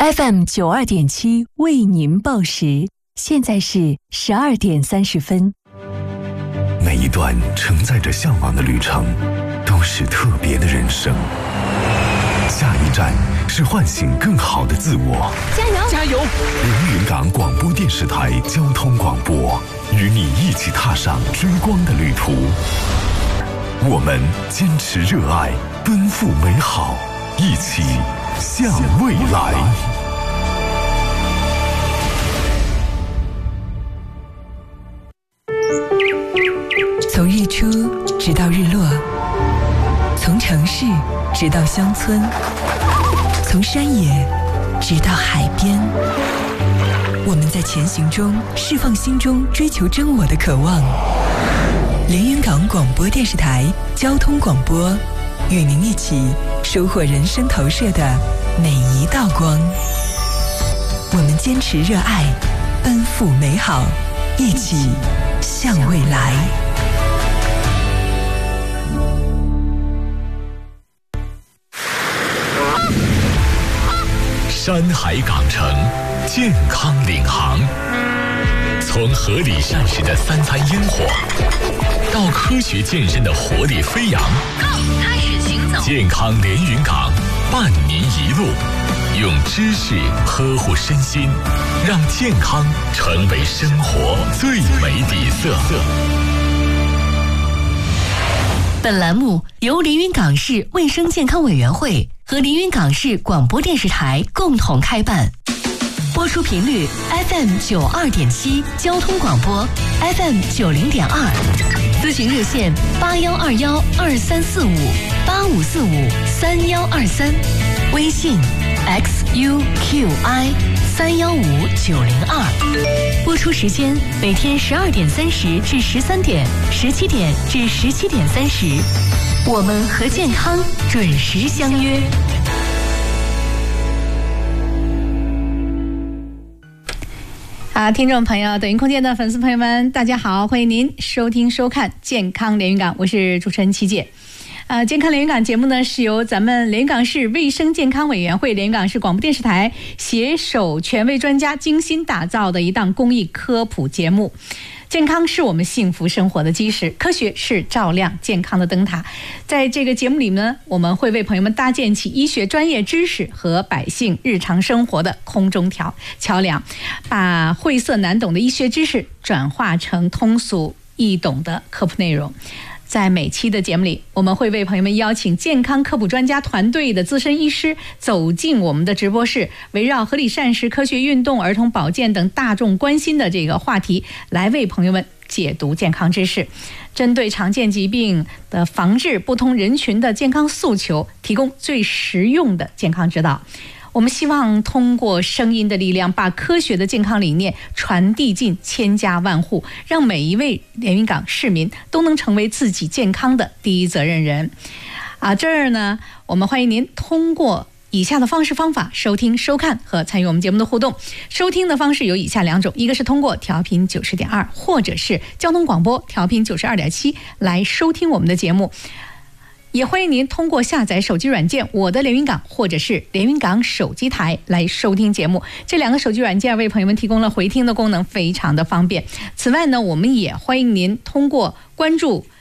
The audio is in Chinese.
FM 92.7为您报时，现在是12点30分。 每一段承载着向往的旅程，都是特别的人生。下一站是唤醒更好的自我。 加油！ 加油！ 连云港广播电视台交通广播，与你一起踏上追光的旅途。我们坚持热爱，奔赴美好，一起向未来。 从日出直到日落，从城市直到乡村，从山野直到海边，我们在前行中释放心中追求真我的渴望。连云港广播电视台交通广播，与您一起收获人生投射的每一道光。我们坚持热爱，奔赴美好，一起向未来。 山海港城，健康领航。从合理膳食的三餐烟火，到科学健身的活力飞扬， 开始行走。 健康连云港，伴您一路，用知识呵护身心，让健康成为生活最美底色。 本栏目由连云港市卫生健康委员会和连云港市广播电视台共同开办，播出频率 FM 92.7交通广播 FM 90.2，咨询热线8121234585453123，微信 XUQI315902。播出时间每天12点30至13点，17点至17点30。我们和健康准时相约。好，听众朋友，抖音空间的粉丝朋友们，大家好，欢迎您收听收看健康连云港，我是主持人七姐。健康连云港节目呢，是由咱们连云港市卫生健康委员会、连云港市广播电视台携手权威专家精心打造的一档公益科普节目。健康是我们幸福生活的基石，科学是照亮健康的灯塔。在这个节目里呢，我们会为朋友们搭建起医学专业知识和百姓日常生活的空中桥梁，把晦涩难懂的医学知识转化成通俗易懂的科普内容。在每期的节目里，我们会为朋友们邀请健康科普专家团队的资深医师走进我们的直播室，围绕合理膳食、科学运动、儿童保健等大众关心的这个话题，来为朋友们解读健康知识，针对常见疾病的防治、不同人群的健康诉求，提供最实用的健康指导。我们希望通过声音的力量，把科学的健康理念传递进千家万户，让每一位连云港市民都能成为自己健康的第一责任人。这儿呢，我们欢迎您通过以下的方式方法收听、收看和参与我们节目的互动。收听的方式有以下两种，一个是通过调频90.2，或者是交通广播调频92.7来收听我们的节目。也欢迎您通过下载手机软件我的连云港或者是连云港手机台来收听节目，这两个手机软件为朋友们提供了回听的功能，非常的方便。此外呢，我们也欢迎您通过关注